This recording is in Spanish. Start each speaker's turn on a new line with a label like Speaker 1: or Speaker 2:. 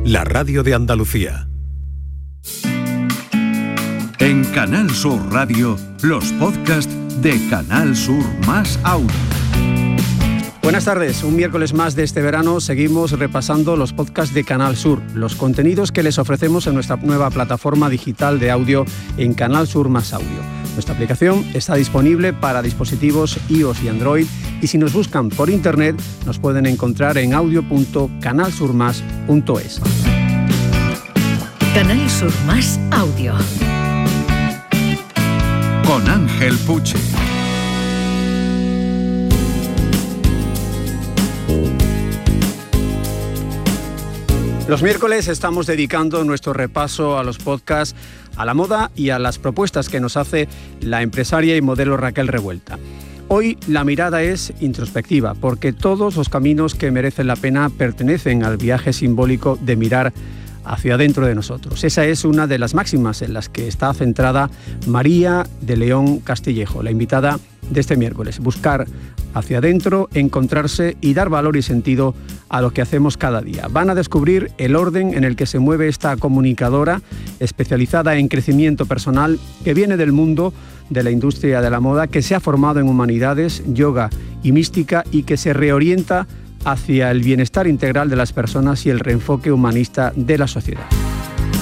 Speaker 1: la radio de Andalucía.
Speaker 2: En Canal Sur Radio, los podcasts de Canal Sur Más Audio.
Speaker 3: Buenas tardes, un miércoles más de este verano seguimos repasando los podcasts de Canal Sur, los contenidos que les ofrecemos en nuestra nueva plataforma digital de audio en Canal Sur Más Audio. Nuestra aplicación está disponible para dispositivos iOS y Android y si nos buscan por internet nos pueden encontrar en audio.canalsurmas.es.
Speaker 4: Canal Sur Más Audio.
Speaker 2: Con Ángel Puche.
Speaker 3: Los miércoles estamos dedicando nuestro repaso a los podcasts, a la moda y a las propuestas que nos hace la empresaria y modelo Raquel Revuelta. Hoy la mirada es introspectiva, porque todos los caminos que merecen la pena pertenecen al viaje simbólico de mirar hacia adentro de nosotros. Esa es una de las máximas en las que está centrada María de León Castillejo, la invitada de este miércoles. Buscar hacia adentro, encontrarse y dar valor y sentido a lo que hacemos cada día. Van a descubrir el orden en el que se mueve esta comunicadora especializada en crecimiento personal que viene del mundo de la industria de la moda, que se ha formado en humanidades, yoga y mística y que se reorienta hacia el bienestar integral de las personas y el reenfoque humanista de la sociedad.